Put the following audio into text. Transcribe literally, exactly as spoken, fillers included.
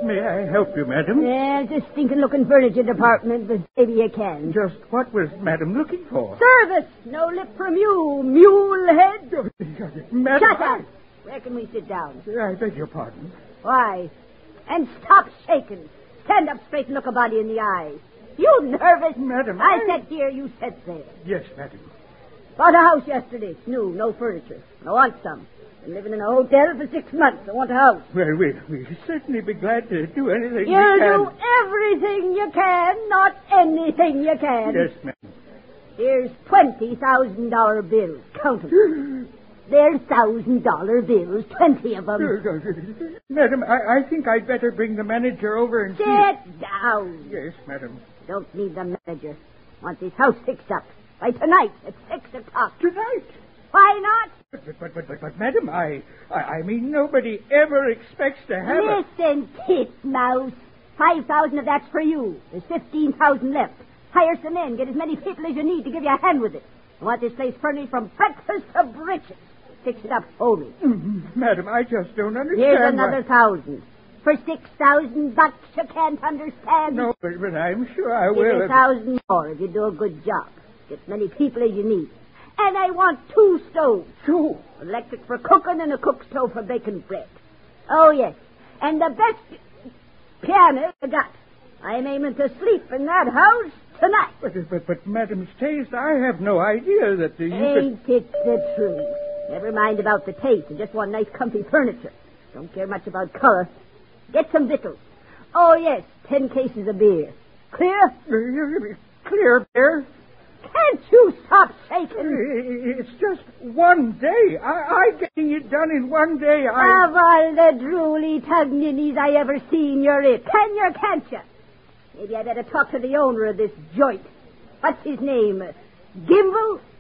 May I help you, madam? Yeah, it's a stinking-looking furniture department, but maybe you can. Just what was madam looking for? Service! No lip from you, mule head. Madam, Shut up! Where can we sit down? I beg your pardon. Why? And stop shaking. Stand up straight and look a body in the eye. You nervous? Madam, I, I... sat here, you sat there. Yes, madam. Bought a house yesterday. New, no furniture. I want some. Been living in a hotel for six months. I want a house. Well, we, we'll certainly be glad to do anything You'll we can. do everything you can, not anything you can. Yes, madam. Here's twenty thousand dollar bills. Count them. They're thousand dollar bills, twenty of them. Madam, I, I think I'd better bring the manager over and see. Sit down. Yes, madam. Don't need the manager. Want this house fixed up by tonight at six o'clock. Tonight? Why not? But, but, but, but, but, but madam, I, I, I mean, nobody ever expects to have a... Listen, titmouse. Five thousand of that's for you. There's fifteen thousand left. Hire some men. Get as many people as you need to give you a hand with it. I want this place furnished from breakfast to breeches. Fix it up for me. Mm, madam, I just don't understand. Here's another why... thousand. For six thousand bucks, you can't understand. No, but, but I'm sure I Give will. you a thousand more if you do a good job. Get as many people as you need. And I want two stoves. Two? Electric for cooking and a cook stove for baking bread. Oh, yes. And the best piano you got. I'm aiming to sleep in that house tonight. But, but, but madam's taste, I have no idea that the... You Ain't could... it the truth? Never mind about the taste. I just want nice, comfy furniture. Don't care much about color. Get some victuals. Oh, yes, ten cases of beer. Clear? Clear, bear? Can't you stop shaking? It's just one day. I, I getting it done in one day. I... Of all the drooly tug-ninnies I ever seen, you're it. Can you or can't you? Maybe I better talk to the owner of this joint. What's his name? Gimble?